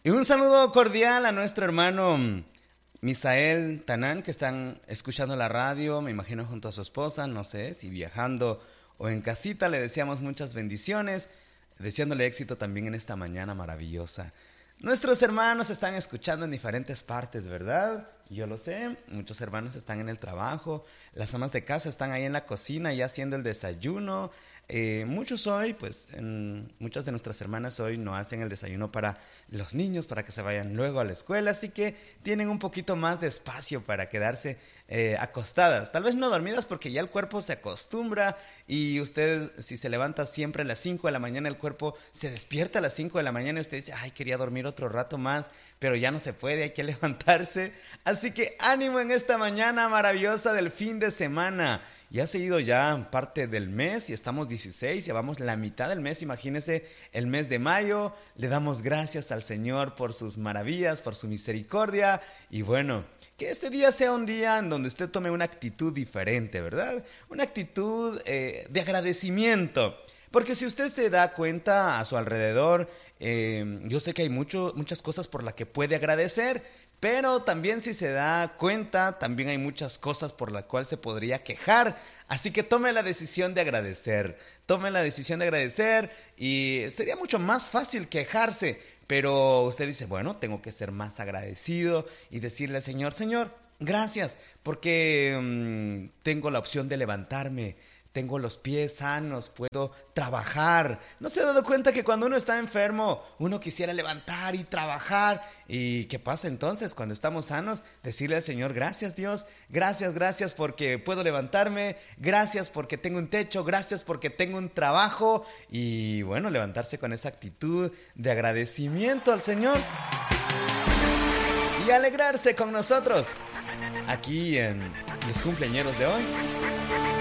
Y un saludo cordial a nuestro hermano Misael Tanán, que están escuchando la radio, me imagino junto a su esposa, no sé si viajando o en casita. Le deseamos muchas bendiciones, deseándole éxito también en esta mañana maravillosa. Nuestros hermanos están escuchando en diferentes partes, ¿verdad? Yo lo sé, muchos hermanos están en el trabajo, las amas de casa están ahí en la cocina ya haciendo el desayuno. Muchos hoy, muchas de nuestras hermanas hoy no hacen el desayuno para los niños, para que se vayan luego a la escuela, así que tienen un poquito más de espacio para quedarse acostadas. Tal vez no dormidas porque ya el cuerpo se acostumbra y usted si se levanta siempre a las 5 de la mañana, el cuerpo se despierta a las 5 de la mañana y usted dice, ay, quería dormir otro rato más, pero ya no se puede, hay que levantarse. Así que ánimo en esta mañana maravillosa del fin de semana. Ya ha seguido ya parte del mes y estamos 16, llevamos la mitad del mes, imagínese el mes de mayo. Le damos gracias al Señor por sus maravillas, por su misericordia y bueno, que este día sea un día en donde usted tome una actitud diferente, ¿verdad? Una actitud de agradecimiento. Porque si usted se da cuenta a su alrededor, yo sé que hay muchas cosas por las que puede agradecer, pero también si se da cuenta, también hay muchas cosas por las cuales se podría quejar. Así que tome la decisión de agradecer. Tome la decisión de agradecer y sería mucho más fácil quejarse. Pero usted dice, bueno, tengo que ser más agradecido y decirle al Señor, Señor, gracias, porque tengo la opción de levantarme. Tengo los pies sanos, puedo trabajar. ¿No se ha dado cuenta que cuando uno está enfermo, uno quisiera levantar y trabajar? ¿Y qué pasa entonces cuando estamos sanos? Decirle al Señor, gracias Dios, gracias porque puedo levantarme, gracias porque tengo un techo, gracias porque tengo un trabajo. Y bueno, levantarse con esa actitud de agradecimiento al Señor y alegrarse con nosotros aquí en mis cumpleañeros de hoy.